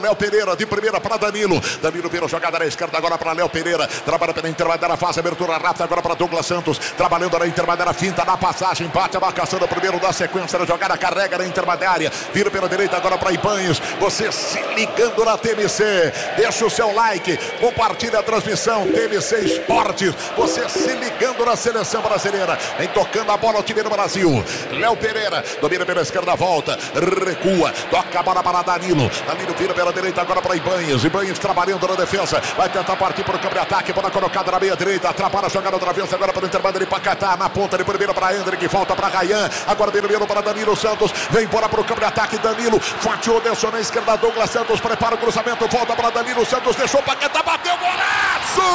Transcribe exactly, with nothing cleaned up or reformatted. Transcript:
Léo Pereira de primeira para Danilo. Danilo virou jogada na esquerda agora para Léo Pereira. Trabalha pela intermediária, faz abertura rápida agora para Douglas Santos. Trabalhando na intermediária, finta na passagem. Bate a marcação do primeiro da sequência da jogada. Carrega na intermediária. Vira pela direita agora para Ibanez. Você se ligando na T M C. Deixa o seu like. Compartilha a transmissão. T M C Esportes. Você se ligando na seleção brasileira. Vem tocando a bola o time do Brasil. Léo Pereira domina pela esquerda, volta. Recua. Toca a bola para Danilo. Danilo vira pela direita agora para Ibanez. Ibanez trabalhando na defesa. Vai tentar partir para o campo de ataque. Bola colocada na meia direita. Atrapalha a jogada outra vez agora para o intervalo de Paquetá. Na ponta de primeira para Hendrick. Volta para Ryan. Agora Danilo para Danilo Santos. Vem embora para o campo de ataque. Danilo fatiou, desceu na esquerda. Douglas Santos prepara o cruzamento. Volta para Danilo Santos. Deixou Paquetá. Bateu, golaço!